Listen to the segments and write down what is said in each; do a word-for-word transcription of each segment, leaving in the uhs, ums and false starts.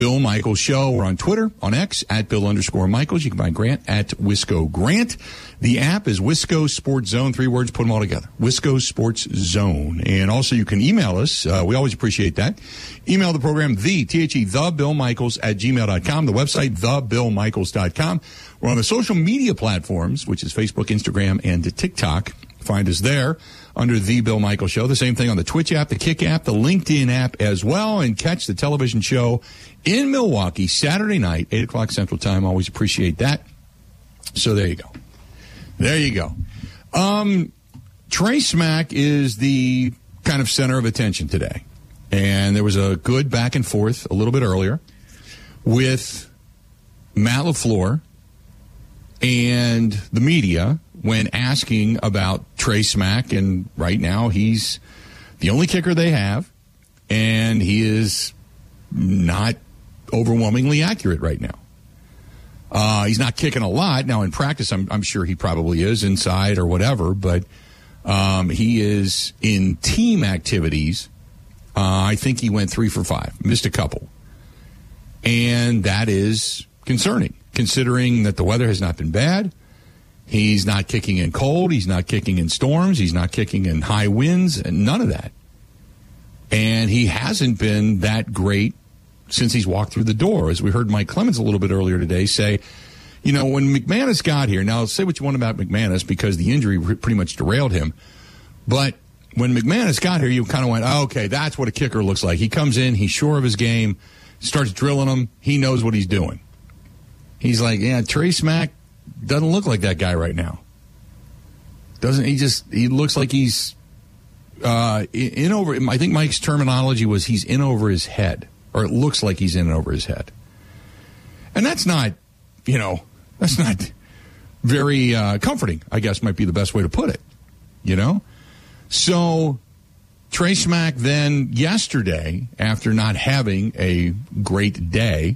Bill Michaels Show. We're on Twitter, on X, at Bill underscore Michaels. You can find Grant at Wisco Grant. The app is Wisco Sports Zone. Three words, put them all together. Wisco Sports Zone. And also you can email us. Uh, we always appreciate that. Email the program, the, T H E, the Bill Michaels at gmail dot com. The website, the bill michaels dot com. We're on the social media platforms, which is Facebook, Instagram, and TikTok. Find us there under The Bill Michaels Show. The same thing on the Twitch app, the Kick app, the LinkedIn app as well. And catch the television show in Milwaukee Saturday night, eight o'clock Central Time. Always appreciate that. So there you go. There you go. Um, Trey Smack is the kind of center of attention today. And there was a good back and forth a little bit earlier with Matt LaFleur and the media when asking about Trey Smack. And right now he's the only kicker they have, and he is not overwhelmingly accurate right now. Uh, he's not kicking a lot. Now, in practice, I'm, I'm sure he probably is inside or whatever, but um, he is in team activities. Uh, I think he went three for five, missed a couple. And that is concerning, considering that the weather has not been bad. He's not kicking in cold. He's not kicking in storms. He's not kicking in high winds, and none of that. And he hasn't been that great since he's walked through the door. As we heard Mike Clemens a little bit earlier today say, you know, when McManus got here, now say what you want about McManus because the injury pretty much derailed him. But when McManus got here, you kind of went, oh, okay, that's what a kicker looks like. He comes in, he's sure of his game, starts drilling him, he knows what he's doing. He's like, yeah, Trey Smack doesn't look like that guy right now. Doesn't he? Just he looks like he's uh, in over. I think Mike's terminology was he's in over his head, or it looks like he's in over his head. And that's not, you know, that's not very uh, comforting, I guess might be the best way to put it, you know? So Trey Smack then yesterday, after not having a great day,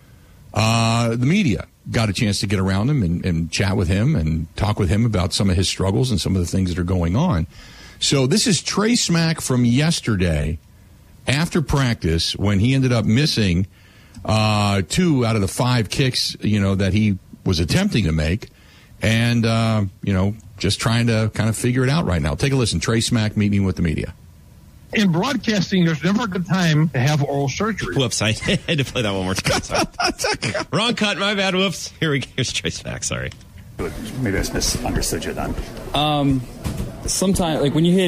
uh, the media got a chance to get around him and, and chat with him and talk with him about some of his struggles and some of the things that are going on. So this is Trey Smack from yesterday after practice when he ended up missing uh, two out of the five kicks, you know, that he was attempting to make. And, uh, you know, just trying to kind of figure it out right now. Take a listen. Trey Smack meeting with the media. In broadcasting, there's never a good time to have oral surgery. Whoops, I had to play that one more time. Wrong cut, my bad, whoops. Here we go. Here's Trey Smack, sorry. Maybe I misunderstood you then. Um, sometimes, like when you hit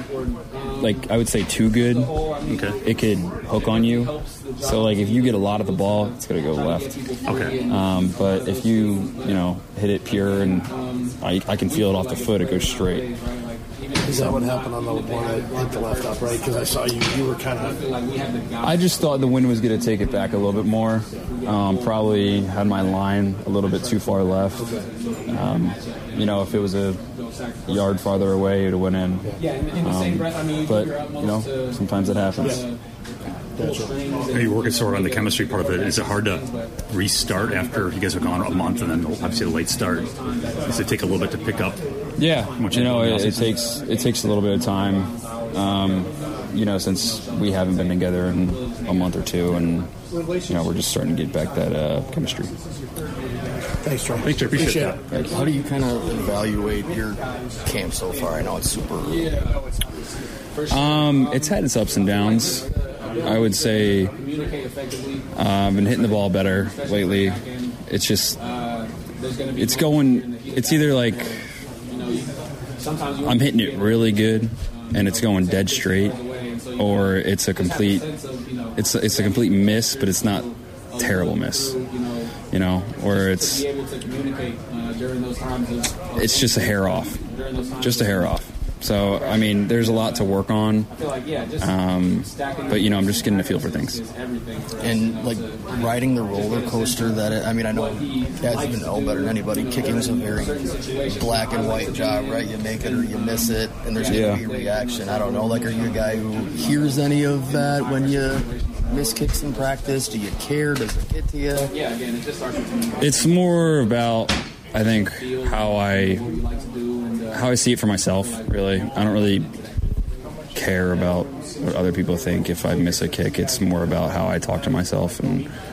it, like I would say too good, okay, it could hook on you. So like if you get a lot of the ball, it's going to go left. Okay. Um, but if you, you know, hit it pure and I, I can feel it off the foot, it goes straight. Is that what happened on the one that hit the left upright? Because I saw you, you were kind of... I just thought the wind was going to take it back a little bit more. Um, probably had my line a little bit too far left. Um, you know, if it was a yard farther away, it would have went in. Um, but, you know, sometimes it happens. Are you working sort of on the chemistry part of it? Is it hard to restart after you guys have gone a month and then obviously a late start? Does it take a little bit to pick up? Yeah, you know, it, it takes it takes a little bit of time. Um, you know, since we haven't been together in a month or two, and you know, we're just starting to get back that uh, chemistry. Thanks, Troy. Thanks, Troy. Appreciate, Appreciate it. it. How do you kind of evaluate your camp so far? I know it's super early. Um, it's had its ups and downs. I would say uh, I've been hitting the ball better lately. It's just, it's going, it's either like I'm hitting it really good and it's going dead straight, or it's a complete, it's it's a complete miss, but it's not terrible miss, you know, or it's, it's just a hair off, just a hair off. So, I mean, there's a lot to work on, um, but, you know, I'm just getting a feel for things. And, like, riding the roller coaster that, it, I mean, I know guys even know better than anybody, kicking is a very black and white job, right? You make it or you miss it, and there's going to yeah. be a reaction. I don't know, like, are you a guy who hears any of that when you miss kicks in practice? Do you care? Does it get to you? It's more about, I think, how I... how I see it for myself, really. I don't really care about what other people think if I miss a kick. It's more about how I talk to myself and